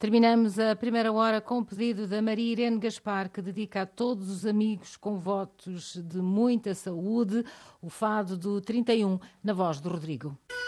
Terminamos a primeira hora com o pedido da Maria Irene Gaspar, que dedica a todos os amigos com votos de muita saúde o fado do 31, na voz do Rodrigo.